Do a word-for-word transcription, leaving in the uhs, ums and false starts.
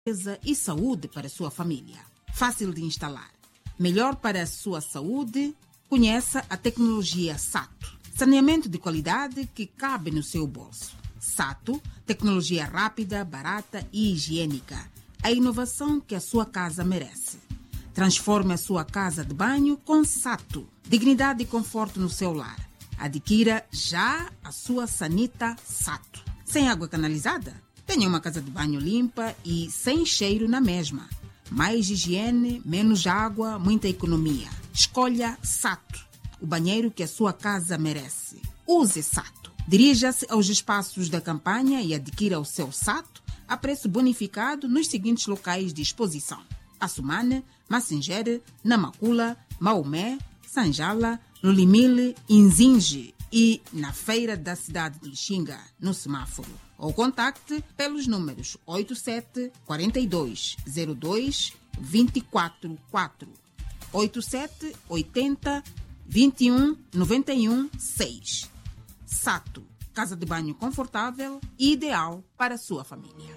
e saúde para a sua família. Fácil de instalar. Melhor para a sua saúde, conheça a tecnologia Sato. Saneamento de qualidade que cabe no seu bolso. Sato, tecnologia rápida, barata e higiênica. A inovação que a sua casa merece. Transforme a sua casa de banho com Sato. Dignidade e conforto no seu lar. Adquira já a sua sanita Sato. Sem água canalizada? Tenha uma casa de banho limpa e sem cheiro na mesma. Mais higiene, menos água, muita economia. Escolha Sato, o banheiro que a sua casa merece. Use Sato. Dirija-se aos espaços da campanha e adquira o seu Sato a preço bonificado nos seguintes locais de exposição: Assumane, Massinjere, Namakula, Maomé, Sanjala, Lulimile, Inzinge e na Feira da Cidade de Lixinga, no semáforo. Ou contacte pelos números oito sete quatro dois zero dois dois quatro quatro, oito sete oito zero dois um nove um seis. Sato, casa de banho confortável e ideal para a sua família.